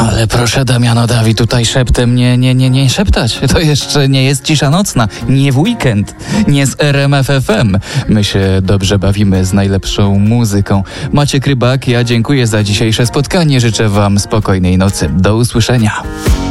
Ale proszę, Damiano Dawi, tutaj szeptem nie szeptać. To jeszcze nie jest cisza nocna, nie w weekend, nie z RMF FM. My się dobrze bawimy z najlepszą muzyką. Maciek Rybak, ja dziękuję za dzisiejsze spotkanie. Życzę wam spokojnej nocy. Do usłyszenia.